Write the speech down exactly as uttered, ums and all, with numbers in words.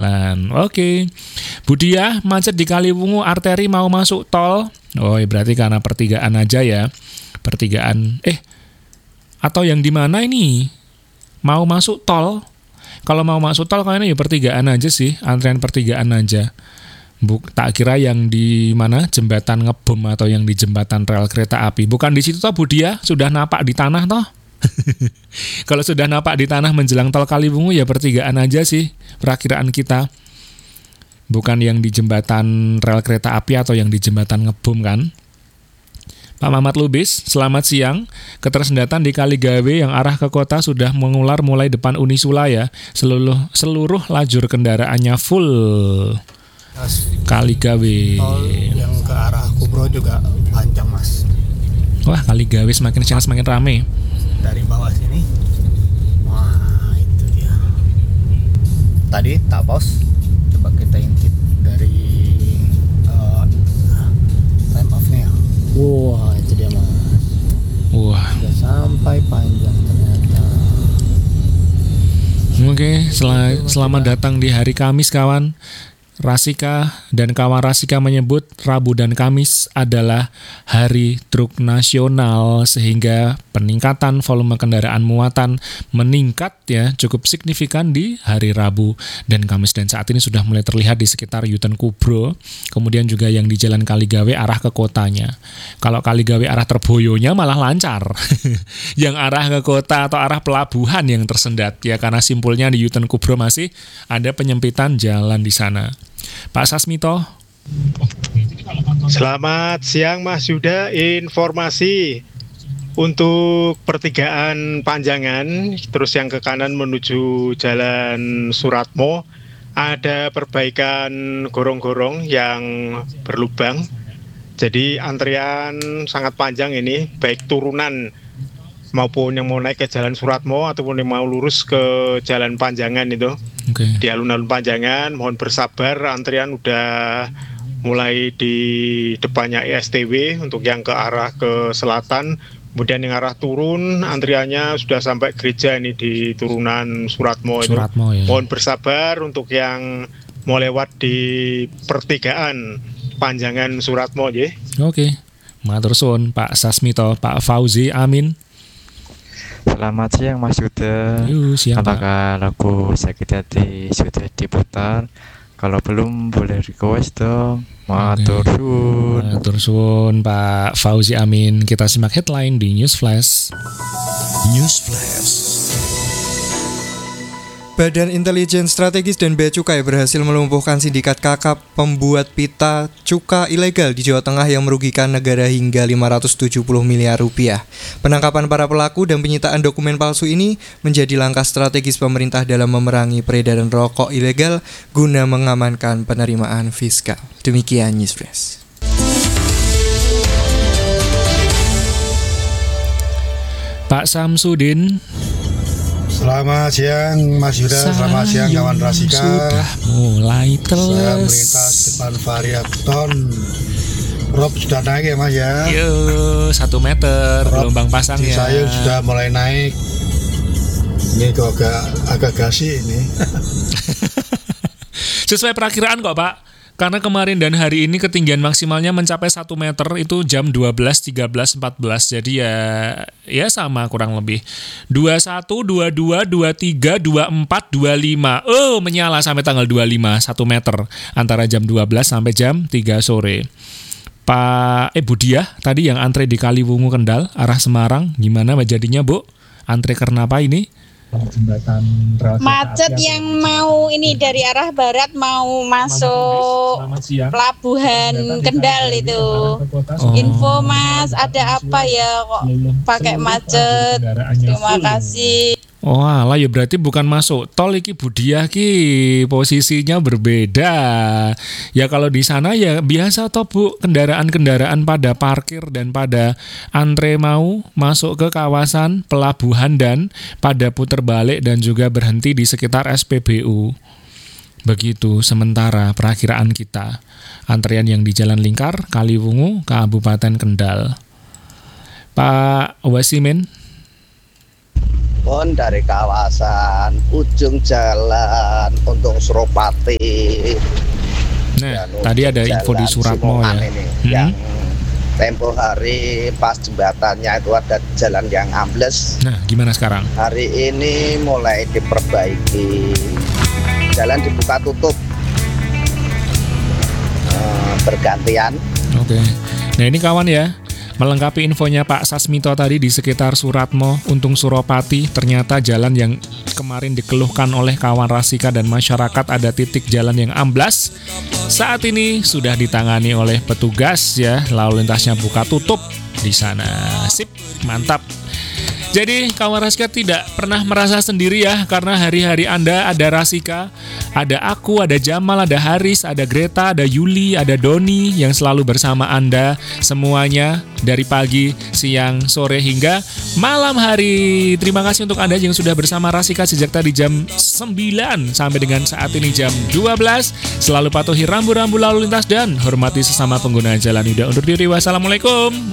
kendaraan. Oke. Budiah, macet di Kaliwungu arteri mau masuk tol. Oh, berarti karena pertigaan aja ya. Pertigaan. Eh, atau yang di mana ini? Mau masuk tol? Kalau mau masuk tol kayaknya ya pertigaan aja sih, antrian pertigaan aja. Buk, tak kira yang di mana jembatan Ngebom atau yang di jembatan rel kereta api. Bukan di situ toh Budiah, sudah napak di tanah toh. Kalau sudah napak di tanah menjelang tol Kaliwungu ya pertigaan aja sih perakiraan kita. Bukan yang di jembatan rel kereta api atau yang di jembatan Ngebom kan. Pak Mamat Lubis, selamat siang. Ketersendatan di Kaligawe yang arah ke kota sudah mengular mulai depan Unisula ya. Seluruh seluruh lajur kendaraannya full. Kaligawe. Tol yang ke arah Kubro juga panjang mas. Wah, Kaligawe semakin siang semakin rame. Dari bawah sini, wah itu dia. Tadi tak pause, coba kita intip dari uh, time off-nya. Wah itu dia mas. Wah. Sudah sampai panjang ternyata. Oke, sel- selamat datang di hari Kamis kawan. Rasika dan kawan Rasika menyebut Rabu dan Kamis adalah hari truk nasional sehingga peningkatan volume kendaraan muatan meningkat ya cukup signifikan di hari Rabu dan Kamis dan saat ini sudah mulai terlihat di sekitar Yuten Kubro, kemudian juga yang di Jalan Kaligawe arah ke kotanya. Kalau Kaligawe arah Terboyonya malah lancar. Yang arah ke kota atau arah pelabuhan yang tersendat ya karena simpulnya di Yuten Kubro masih ada penyempitan jalan di sana. Pak Sasmito. Selamat siang Mas Yuda, informasi untuk pertigaan Panjangan terus yang ke kanan menuju Jalan Suratmo ada perbaikan gorong-gorong yang berlubang. Jadi antrian sangat panjang ini baik turunan maupun yang mau naik ke Jalan Suratmo ataupun yang mau lurus ke Jalan Panjangan itu. Okay. Di alun-alun Panjangan mohon bersabar, antrian udah mulai di depannya E S T W untuk yang ke arah ke selatan, kemudian yang arah turun antriannya sudah sampai gereja ini di turunan Suratmo itu. Suratmo, ya. Mohon bersabar untuk yang mau lewat di pertigaan Panjangan Suratmo ya. Oke. Okay. Matur suwun Pak Sasmito, Pak Fauzi, amin. Selamat siang Mas Yuda. Yuh, siang, apakah lagu Sakit Hati sudah diputar? Kalau belum boleh request dong. Matur suwun. Matur suwun Pak Fauzi, amin. Kita simak headline di News Flash. News Flash. Badan Intelijen Strategis dan Bea Cukai berhasil melumpuhkan sindikat kakap pembuat pita cuka ilegal di Jawa Tengah yang merugikan negara hingga lima ratus tujuh puluh miliar rupiah. Penangkapan para pelaku dan penyitaan dokumen palsu ini menjadi langkah strategis pemerintah dalam memerangi peredaran rokok ilegal guna mengamankan penerimaan fiskal. Demikian News Flash. Pak Samsudin. Selamat siang Mas Yuda, selamat siang kawan Rasika. Sudah mulai teles. Saya melintas depan variaton. Rob sudah naik ya Mas ya. Yo, satu meter Rob gelombang pasangnya. Sayur sudah mulai naik. Ini kok agak agak gasi ini. Sesuai perakiraan kok Pak. Karena kemarin dan hari ini ketinggian maksimalnya mencapai satu meter itu jam dua belas, tiga belas, empat belas. Jadi ya ya sama kurang lebih. dua puluh satu, dua puluh dua, dua puluh tiga, dua puluh empat, dua puluh lima. Oh, menyala sampai tanggal dua puluh lima, satu meter. Antara jam dua belas sampai jam tiga sore. Pak eh Budiah, tadi yang antre di Kaliwungu Kendal, arah Semarang, gimana jadinya Bu? Antre karena apa ini? Macet yang mau ini dari arah barat mau masuk pelabuhan Kendal itu. Oh. Info Mas, ada apa ya kok pakai macet? Terima kasih. Oh alah ya berarti bukan masuk tol iki Budiah ki, posisinya berbeda. Ya kalau di sana ya biasa toh Bu, kendaraan-kendaraan pada parkir dan pada antre mau masuk ke kawasan pelabuhan dan pada putar balik dan juga berhenti di sekitar S P B U. Begitu sementara perakiraan kita. Antrian yang di Jalan Lingkar, Kaliwungu, Kabupaten Kendal. Pak Wasimin. maupun dari kawasan ujung jalan untuk Suropati. Nah, tadi ada info di Suratmo ya. Ini, hmm. Yang tempo hari pas jembatannya itu ada jalan yang ambles. Nah, gimana sekarang? Hari ini mulai diperbaiki. Jalan dibuka tutup uh, bergantian. Oke. Nah, ini kawan ya. Melengkapi infonya Pak Sasmito tadi di sekitar Suratmo, Untung Suropati, ternyata jalan yang kemarin dikeluhkan oleh kawan Rasika dan masyarakat ada titik jalan yang amblas. Saat ini sudah ditangani oleh petugas ya, lalu lintasnya buka tutup di sana. Sip, mantap. Jadi kawan Rasika tidak pernah merasa sendiri ya, karena hari-hari Anda ada Rasika, ada aku, ada Jamal, ada Haris, ada Greta, ada Yuli, ada Doni yang selalu bersama Anda semuanya dari pagi, siang, sore hingga malam hari. Terima kasih untuk Anda yang sudah bersama Rasika sejak tadi jam sembilan sampai dengan saat ini jam dua belas. Selalu patuhi rambu-rambu lalu lintas dan hormati sesama pengguna jalan. Udah undur diri. Wassalamualaikum.